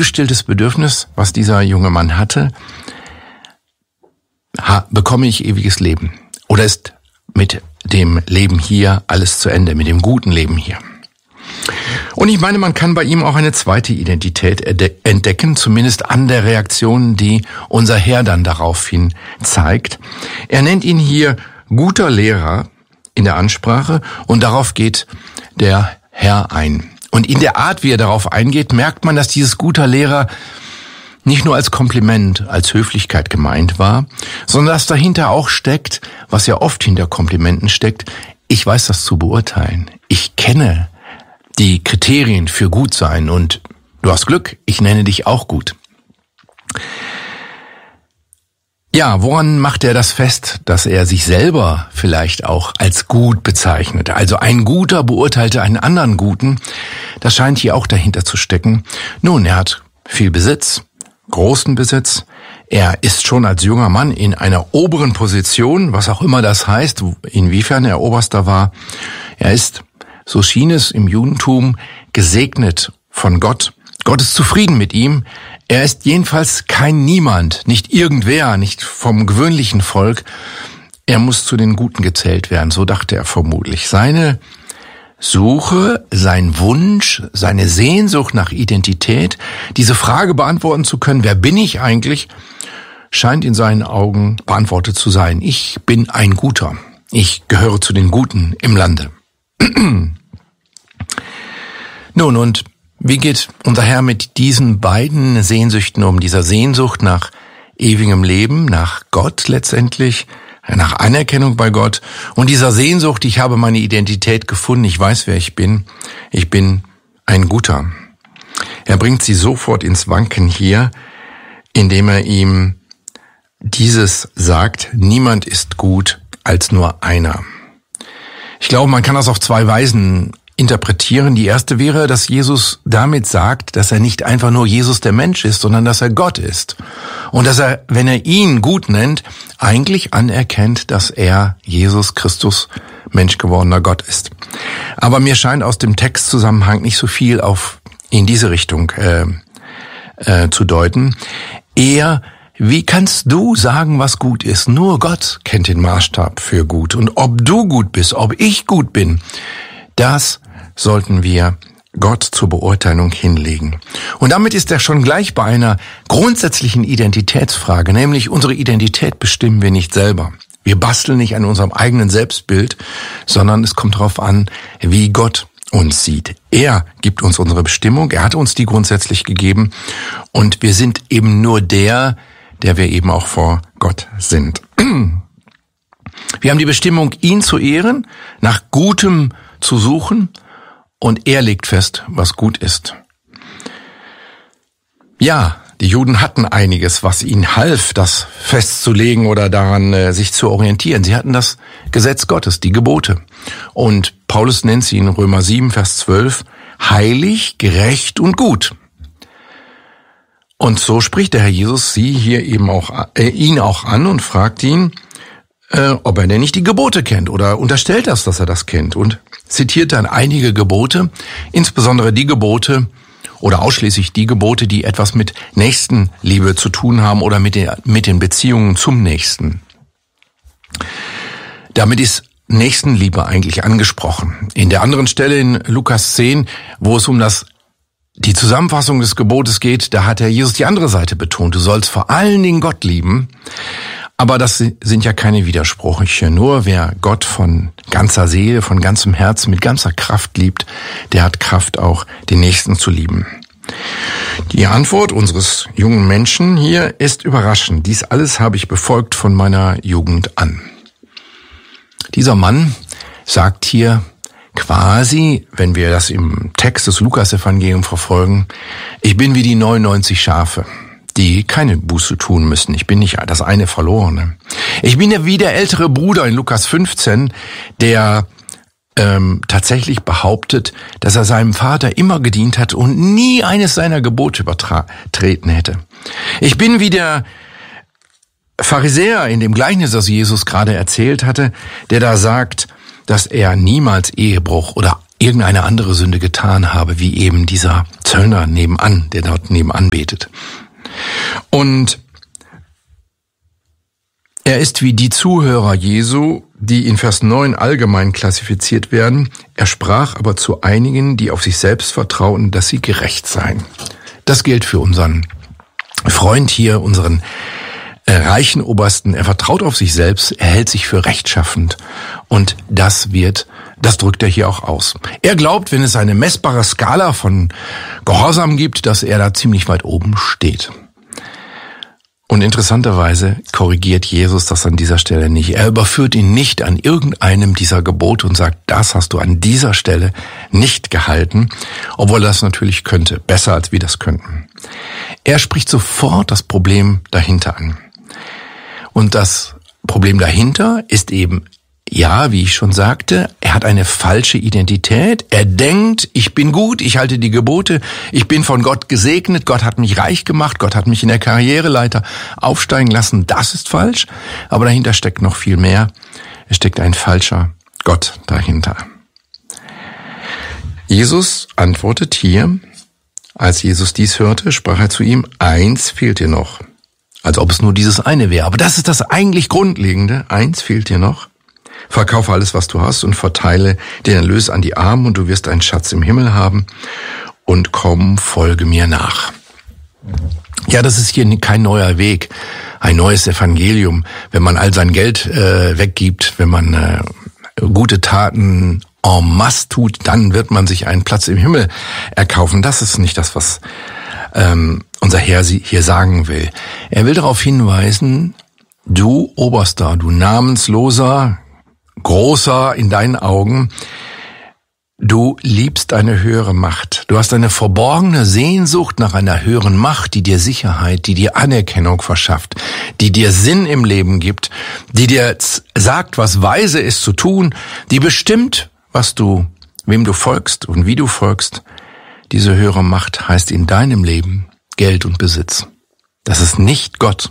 ungestilltes Bedürfnis, was dieser junge Mann hatte, bekomme ich ewiges Leben? Oder ist mit dem Leben hier alles zu Ende, mit dem guten Leben hier? Und ich meine, man kann bei ihm auch eine zweite Identität entdecken, zumindest an der Reaktion, die unser Herr dann daraufhin zeigt. Er nennt ihn hier guter Lehrer in der Ansprache und darauf geht der Herr ein. Und in der Art, wie er darauf eingeht, merkt man, dass dieses guter Lehrer nicht nur als Kompliment, als Höflichkeit gemeint war, sondern dass dahinter auch steckt, was ja oft hinter Komplimenten steckt: Ich weiß das zu beurteilen. Ich kenne die Kriterien für gut sein und du hast Glück, ich nenne dich auch gut. Ja, woran macht er das fest, dass er sich selber vielleicht auch als gut bezeichnet? Also ein Guter beurteilte einen anderen Guten. Das scheint hier auch dahinter zu stecken. Nun, er hat viel Besitz, großen Besitz. Er ist schon als junger Mann in einer oberen Position, was auch immer das heißt, inwiefern er Oberster war. Er ist, so schien es im Judentum, gesegnet von Gott. Gott ist zufrieden mit ihm. Er ist jedenfalls kein Niemand, nicht irgendwer, nicht vom gewöhnlichen Volk. Er muss zu den Guten gezählt werden, so dachte er vermutlich. Seine Suche, sein Wunsch, seine Sehnsucht nach Identität, diese Frage beantworten zu können: Wer bin ich eigentlich? Scheint in seinen Augen beantwortet zu sein. Ich bin ein Guter. Ich gehöre zu den Guten im Lande. Nun, und wie geht unser Herr mit diesen beiden Sehnsüchten um? Dieser Sehnsucht nach ewigem Leben, nach Gott letztendlich, nach Anerkennung bei Gott, und dieser Sehnsucht: Ich habe meine Identität gefunden, ich weiß, wer ich bin ein Guter. Er bringt sie sofort ins Wanken hier, indem er ihm dieses sagt: Niemand ist gut als nur einer. Ich glaube, man kann das auf zwei Weisen interpretieren. Die erste wäre, dass Jesus damit sagt, dass er nicht einfach nur Jesus der Mensch ist, sondern dass er Gott ist. Und dass er, wenn er ihn gut nennt, eigentlich anerkennt, dass er Jesus Christus, menschgewordener Gott ist. Aber mir scheint aus dem Textzusammenhang nicht so viel in diese Richtung zu deuten. Eher: Wie kannst du sagen, was gut ist? Nur Gott kennt den Maßstab für gut. Und ob du gut bist, ob ich gut bin, das sollten wir Gott zur Beurteilung hinlegen. Und damit ist er schon gleich bei einer grundsätzlichen Identitätsfrage, nämlich unsere Identität bestimmen wir nicht selber. Wir basteln nicht an unserem eigenen Selbstbild, sondern es kommt darauf an, wie Gott uns sieht. Er gibt uns unsere Bestimmung, er hat uns die grundsätzlich gegeben, und wir sind eben nur der wir eben auch vor Gott sind. Wir haben die Bestimmung, ihn zu ehren, nach Gutem zu suchen, und er legt fest, was gut ist. Ja, die Juden hatten einiges, was ihnen half, das festzulegen oder daran sich zu orientieren. Sie hatten das Gesetz Gottes, die Gebote. Und Paulus nennt sie in Römer 7, Vers 12, heilig, gerecht und gut. Und so spricht der Herr Jesus ihn auch an und fragt ihn, ob er denn nicht die Gebote kennt, oder unterstellt das, dass er das kennt, und zitiert dann einige Gebote, insbesondere die Gebote oder ausschließlich die Gebote, die etwas mit Nächstenliebe zu tun haben oder mit den Beziehungen zum Nächsten. Damit ist Nächstenliebe eigentlich angesprochen. In der anderen Stelle in Lukas 10, wo es um die Zusammenfassung des Gebotes geht, da hat Herr Jesus die andere Seite betont. Du sollst vor allen Dingen Gott lieben. Aber das sind ja keine Widersprüche. Nur wer Gott von ganzer Seele, von ganzem Herzen, mit ganzer Kraft liebt, der hat Kraft, auch den Nächsten zu lieben. Die Antwort unseres jungen Menschen hier ist überraschend. Dies alles habe ich befolgt von meiner Jugend an. Dieser Mann sagt hier quasi, wenn wir das im Text des Lukas-Evangeliums verfolgen: Ich bin wie die 99 Schafe, die keine Buße tun müssen. Ich bin nicht das eine Verlorene. Ich bin ja wie der ältere Bruder in Lukas 15, der tatsächlich behauptet, dass er seinem Vater immer gedient hat und nie eines seiner Gebote übertreten hätte. Ich bin wie der Pharisäer in dem Gleichnis, das Jesus gerade erzählt hatte, der da sagt, dass er niemals Ehebruch oder irgendeine andere Sünde getan habe, wie eben dieser Zöllner nebenan, der dort nebenan betet. Und er ist wie die Zuhörer Jesu, die in Vers 9 allgemein klassifiziert werden. Er sprach aber zu einigen, die auf sich selbst vertrauten, dass sie gerecht seien. Das gilt für unseren Freund hier, unseren reichen Obersten. Er vertraut auf sich selbst, er hält sich für rechtschaffend. Und das drückt er hier auch aus. Er glaubt, wenn es eine messbare Skala von Gehorsam gibt, dass er da ziemlich weit oben steht. Und interessanterweise korrigiert Jesus das an dieser Stelle nicht. Er überführt ihn nicht an irgendeinem dieser Gebote und sagt, das hast du an dieser Stelle nicht gehalten, obwohl er das natürlich könnte, besser als wir das könnten. Er spricht sofort das Problem dahinter an. Und das Problem dahinter ist eben, ja, wie ich schon sagte, er hat eine falsche Identität. Er denkt, ich bin gut, ich halte die Gebote, ich bin von Gott gesegnet, Gott hat mich reich gemacht, Gott hat mich in der Karriereleiter aufsteigen lassen. Das ist falsch, aber dahinter steckt noch viel mehr. Es steckt ein falscher Gott dahinter. Jesus antwortet hier, als Jesus dies hörte, sprach er zu ihm, eins fehlt dir noch. Als ob es nur dieses eine wäre. Aber das ist das eigentlich Grundlegende. Eins fehlt dir noch. Verkaufe alles, was du hast und verteile den Erlös an die Armen und du wirst einen Schatz im Himmel haben und komm, folge mir nach. Ja, das ist hier kein neuer Weg, ein neues Evangelium. Wenn man all sein Geld weggibt, wenn man gute Taten en masse tut, dann wird man sich einen Platz im Himmel erkaufen. Das ist nicht das, was unser Herr hier sagen will. Er will darauf hinweisen, du Oberster, du Namensloser, Großer in deinen Augen, du liebst eine höhere Macht. Du hast eine verborgene Sehnsucht nach einer höheren Macht, die dir Sicherheit, die dir Anerkennung verschafft, die dir Sinn im Leben gibt, die dir sagt, was weise ist zu tun, die bestimmt, wem du folgst und wie du folgst. Diese höhere Macht heißt in deinem Leben Geld und Besitz. Das ist nicht Gott.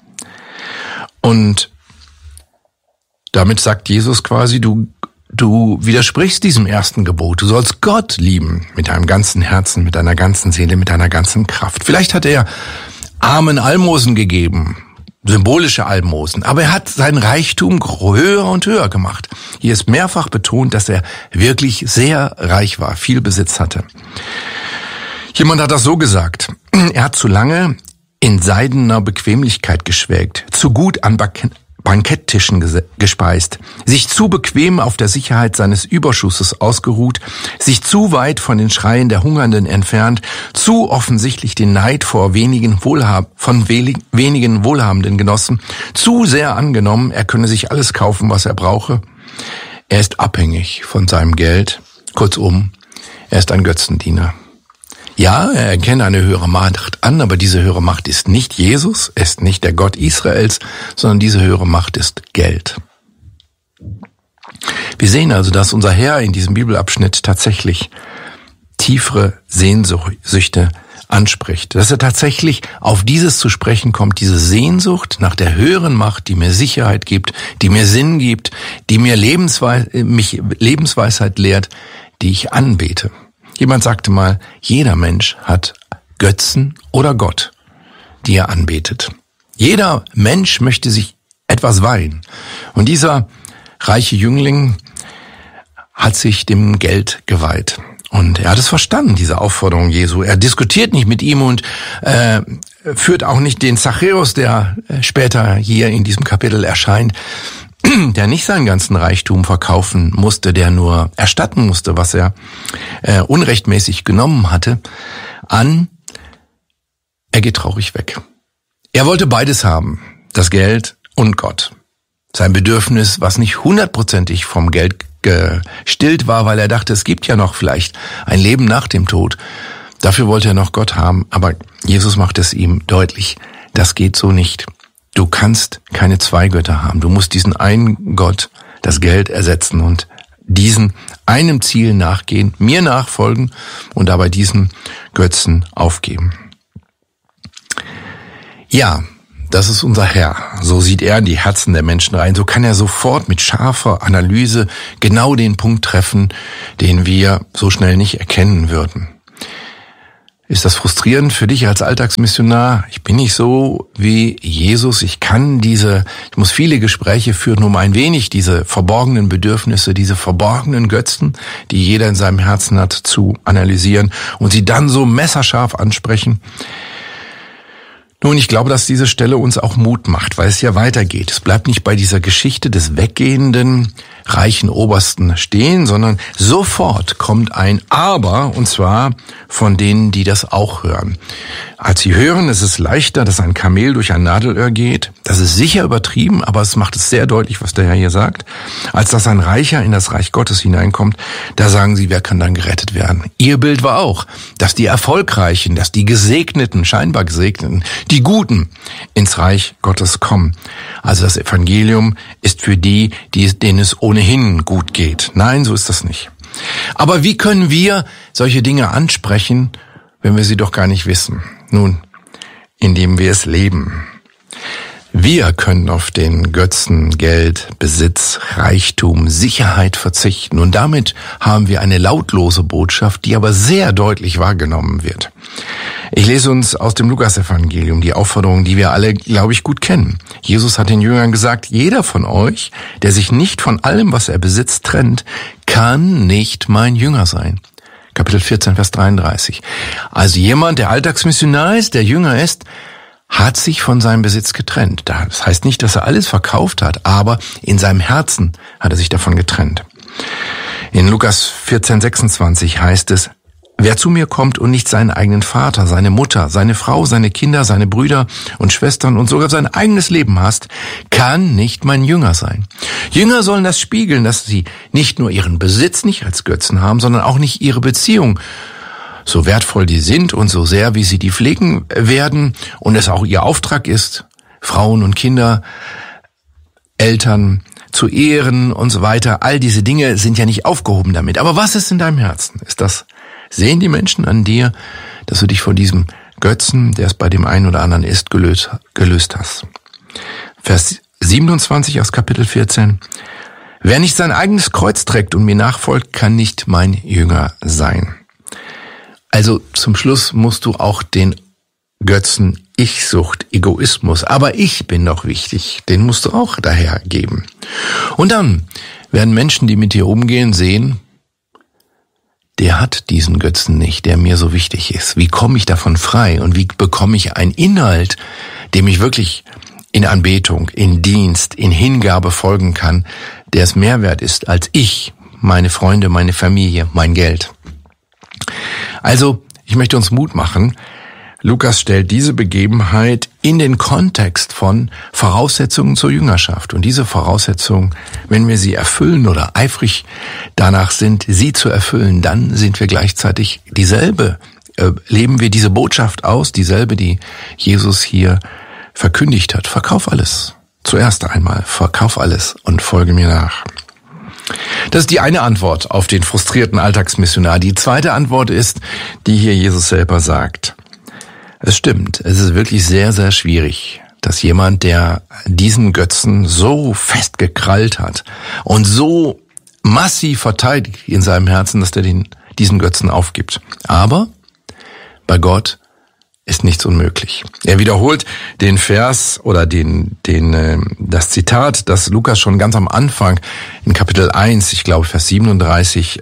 Und damit sagt Jesus quasi, du widersprichst diesem ersten Gebot. Du sollst Gott lieben mit deinem ganzen Herzen, mit deiner ganzen Seele, mit deiner ganzen Kraft. Vielleicht hat er Armen Almosen gegeben, symbolische Almosen, aber er hat seinen Reichtum höher und höher gemacht. Hier ist mehrfach betont, dass er wirklich sehr reich war, viel Besitz hatte. Jemand hat das so gesagt, er hat zu lange in seidener Bequemlichkeit geschwelgt, zu gut an Banketttischen gespeist, sich zu bequem auf der Sicherheit seines Überschusses ausgeruht, sich zu weit von den Schreien der Hungernden entfernt, zu offensichtlich den Neid von wenigen Wohlhabenden genossen, zu sehr angenommen, er könne sich alles kaufen, was er brauche. Er ist abhängig von seinem Geld. Kurzum, er ist ein Götzendiener. Ja, er erkenne eine höhere Macht an, aber diese höhere Macht ist nicht Jesus, ist nicht der Gott Israels, sondern diese höhere Macht ist Geld. Wir sehen also, dass unser Herr in diesem Bibelabschnitt tatsächlich tiefere Sehnsüchte anspricht. Dass er tatsächlich auf dieses zu sprechen kommt, diese Sehnsucht nach der höheren Macht, die mir Sicherheit gibt, die mir Sinn gibt, die mir Lebensweisheit lehrt, die ich anbete. Jemand sagte mal, jeder Mensch hat Götzen oder Gott, die er anbetet. Jeder Mensch möchte sich etwas weihen. Und dieser reiche Jüngling hat sich dem Geld geweiht. Und er hat es verstanden, diese Aufforderung Jesu. Er diskutiert nicht mit ihm und führt auch nicht den Zachäus, der später hier in diesem Kapitel erscheint, der nicht seinen ganzen Reichtum verkaufen musste, der nur erstatten musste, was er unrechtmäßig genommen hatte, an. Er geht traurig weg. Er wollte beides haben, das Geld und Gott. Sein Bedürfnis, was nicht 100%ig vom Geld gestillt war, weil er dachte, es gibt ja noch vielleicht ein Leben nach dem Tod. Dafür wollte er noch Gott haben, aber Jesus macht es ihm deutlich, das geht so nicht. Du kannst keine zwei Götter haben. Du musst diesen einen Gott, das Geld, ersetzen und diesen einem Ziel nachgehen, mir nachfolgen und dabei diesen Götzen aufgeben. Ja, das ist unser Herr. So sieht er in die Herzen der Menschen rein. So kann er sofort mit scharfer Analyse genau den Punkt treffen, den wir so schnell nicht erkennen würden. Ist das frustrierend für dich als Alltagsmissionar? Ich bin nicht so wie Jesus. Ich muss viele Gespräche führen, um ein wenig diese verborgenen Bedürfnisse, diese verborgenen Götzen, die jeder in seinem Herzen hat, zu analysieren und sie dann so messerscharf ansprechen. Nun, ich glaube, dass diese Stelle uns auch Mut macht, weil es ja weitergeht. Es bleibt nicht bei dieser Geschichte des weggehenden, reichen Obersten stehen, sondern sofort kommt ein Aber, und zwar von denen, die das auch hören. Als sie hören, ist es leichter, dass ein Kamel durch ein Nadelöhr geht. Das ist sicher übertrieben, aber es macht es sehr deutlich, was der Herr hier sagt. Als dass ein Reicher in das Reich Gottes hineinkommt, da sagen sie, wer kann dann gerettet werden? Ihr Bild war auch, dass die Erfolgreichen, dass die Gesegneten, scheinbar Gesegneten, die Guten ins Reich Gottes kommen. Also das Evangelium ist für die, denen es ohnehin gut geht. Nein, so ist das nicht. Aber wie können wir solche Dinge ansprechen, wenn wir sie doch gar nicht wissen? Nun, indem wir es leben. Wir können auf den Götzen, Geld, Besitz, Reichtum, Sicherheit verzichten und damit haben wir eine lautlose Botschaft, die aber sehr deutlich wahrgenommen wird. Ich lese uns aus dem Lukas-Evangelium die Aufforderung, die wir alle, glaube ich, gut kennen. Jesus hat den Jüngern gesagt, jeder von euch, der sich nicht von allem, was er besitzt, trennt, kann nicht mein Jünger sein. Kapitel 14, Vers 33. Also jemand, der Alltagsmissionar ist, der Jünger ist, hat sich von seinem Besitz getrennt. Das heißt nicht, dass er alles verkauft hat, aber in seinem Herzen hat er sich davon getrennt. In Lukas 14, 26 heißt es, wer zu mir kommt und nicht seinen eigenen Vater, seine Mutter, seine Frau, seine Kinder, seine Brüder und Schwestern und sogar sein eigenes Leben hasst, kann nicht mein Jünger sein. Jünger sollen das spiegeln, dass sie nicht nur ihren Besitz nicht als Götzen haben, sondern auch nicht ihre Beziehung, so wertvoll die sind und so sehr, wie sie die pflegen werden und es auch ihr Auftrag ist, Frauen und Kinder, Eltern zu ehren und so weiter. All diese Dinge sind ja nicht aufgehoben damit. Aber was ist in deinem Herzen? Sehen die Menschen an dir, dass du dich von diesem Götzen, der es bei dem einen oder anderen ist, gelöst hast? Vers 27 aus Kapitel 14. Wer nicht sein eigenes Kreuz trägt und mir nachfolgt, kann nicht mein Jünger sein. Also zum Schluss musst du auch den Götzen Ich-Sucht, Egoismus, aber ich bin doch wichtig, den musst du auch daher geben. Und dann werden Menschen, die mit dir umgehen, sehen, der hat diesen Götzen nicht, der mir so wichtig ist. Wie komme ich davon frei und wie bekomme ich einen Inhalt, dem ich wirklich in Anbetung, in Dienst, in Hingabe folgen kann, der es mehr wert ist als ich, meine Freunde, meine Familie, mein Geld. Also, ich möchte uns Mut machen. Lukas stellt diese Begebenheit in den Kontext von Voraussetzungen zur Jüngerschaft. Und diese Voraussetzungen, wenn wir sie erfüllen oder eifrig danach sind, sie zu erfüllen, dann sind wir gleichzeitig leben wir diese Botschaft aus, dieselbe, die Jesus hier verkündigt hat. Verkauf alles. Zuerst einmal, verkauf alles und folge mir nach. Das ist die eine Antwort auf den frustrierten Alltagsmissionar. Die zweite Antwort ist, die hier Jesus selber sagt. Es stimmt, es ist wirklich sehr, sehr schwierig, dass jemand, der diesen Götzen so festgekrallt hat und so massiv verteidigt in seinem Herzen, dass der diesen Götzen aufgibt. Aber bei Gott ist nichts unmöglich. Er wiederholt den Vers oder das Zitat, das Lukas schon ganz am Anfang in Kapitel 1, ich glaube Vers 37,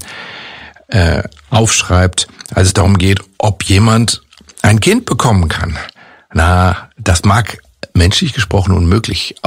aufschreibt, als es darum geht, ob jemand ein Kind bekommen kann. Na, das mag menschlich gesprochen unmöglich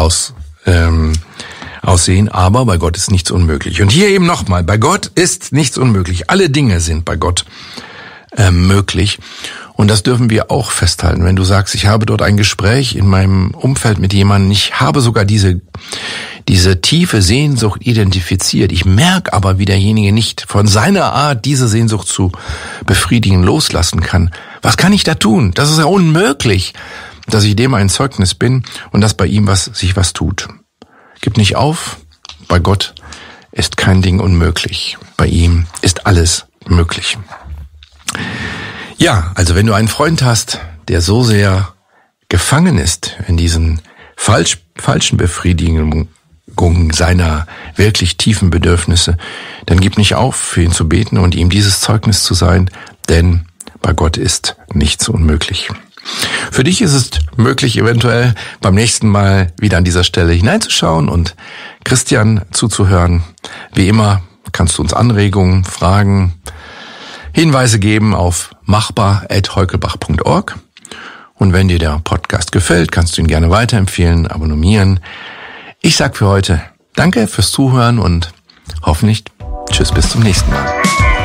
aussehen, aber bei Gott ist nichts unmöglich. Und hier eben nochmal, bei Gott ist nichts unmöglich. Alle Dinge sind bei Gott möglich. Und das dürfen wir auch festhalten. Wenn du sagst, ich habe dort ein Gespräch in meinem Umfeld mit jemandem, ich habe sogar diese tiefe Sehnsucht identifiziert. Ich merke aber, wie derjenige nicht von seiner Art, diese Sehnsucht zu befriedigen, loslassen kann. Was kann ich da tun? Das ist ja unmöglich, dass ich dem ein Zeugnis bin und dass bei ihm sich was tut. Gib nicht auf. Bei Gott ist kein Ding unmöglich. Bei ihm ist alles möglich. Ja, also wenn du einen Freund hast, der so sehr gefangen ist in diesen falschen Befriedigungen seiner wirklich tiefen Bedürfnisse, dann gib nicht auf, für ihn zu beten und ihm dieses Zeugnis zu sein, denn bei Gott ist nichts unmöglich. Für dich ist es möglich, eventuell beim nächsten Mal wieder an dieser Stelle hineinzuschauen und Christian zuzuhören. Wie immer kannst du uns Anregungen, Fragen, Hinweise geben auf machbar@heukelbach.org. Und wenn dir der Podcast gefällt, kannst du ihn gerne weiterempfehlen, abonnieren. Ich sag für heute Danke fürs Zuhören und hoffentlich tschüss bis zum nächsten Mal.